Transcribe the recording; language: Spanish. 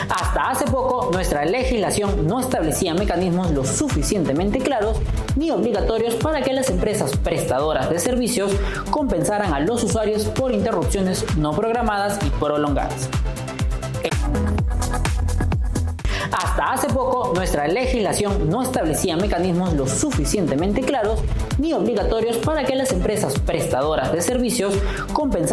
Hasta hace poco, nuestra legislación no establecía mecanismos lo suficientemente claros ni obligatorios para que las empresas prestadoras de servicios compensaran a los usuarios por interrupciones no programadas y prolongadas. Hasta hace poco, nuestra legislación no establecía mecanismos lo suficientemente claros ni obligatorios para que las empresas prestadoras de servicios compensaran